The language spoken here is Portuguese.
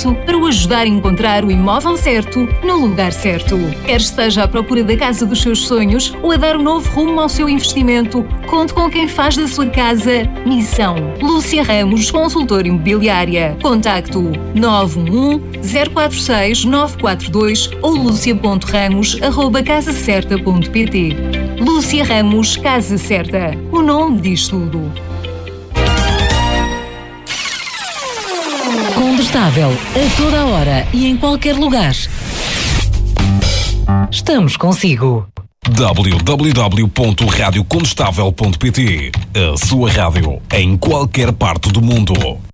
certo para o ajudar a encontrar o imóvel certo no lugar certo. Quer esteja à procura da casa dos seus sonhos ou a dar um novo rumo ao seu investimento, conte com quem faz da sua casa missão. Lúcia Ramos, consultora imobiliária. Contacto 911-046-942 ou lucia.ramos@casacerta.pt. Lúcia Ramos, Casa Certa. O nome diz tudo. Condestável, a toda a hora e em qualquer lugar. Estamos consigo. www.radiocondestável.pt. A sua rádio em qualquer parte do mundo.